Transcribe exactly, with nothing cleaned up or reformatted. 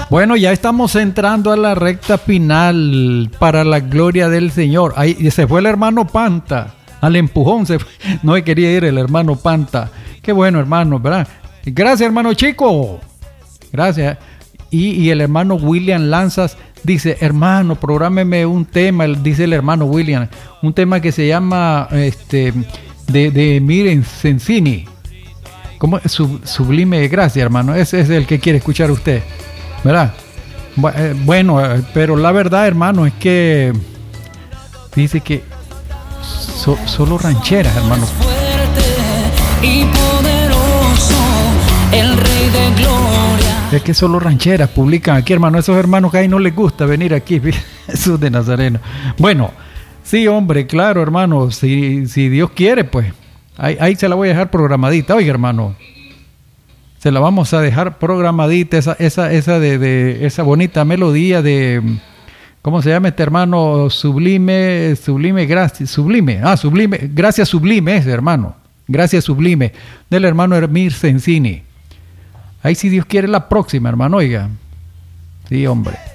Bueno, ya estamos entrando a la recta final para la gloria del Señor. Ahí se fue el hermano Panta, al empujón se fue. No quería ir el hermano Panta. Qué bueno, hermano, ¿verdad? Gracias, hermano Chico. Gracias. Y, y el hermano William Lanzas dice, hermano, prográmeme un tema, dice el hermano William, un tema que se llama este de, de Miren Sensini. ¿Cómo? Sub, sublime de gracia, hermano. Ese es el que quiere escuchar usted, ¿verdad? Bueno, pero la verdad, hermano, es que dice que so, solo rancheras, hermano. Y poderoso, el Rey de Gloria. Es que solo rancheras publican aquí, hermano. Esos hermanos que ahí no les gusta venir aquí, Jesús de Nazareno. Bueno, sí, hombre, claro, hermano. Si, si Dios quiere, pues ahí, ahí se la voy a dejar programadita. Oiga, hermano, se la vamos a dejar programadita, esa, esa, esa de, de esa bonita melodía de, ¿cómo se llama este hermano? Sublime, sublime, gracias, sublime, ah, sublime, gracias sublime ese hermano, gracias sublime, del hermano Hermir Sensini. Ahí si Dios quiere la próxima, hermano, oiga. Sí, hombre.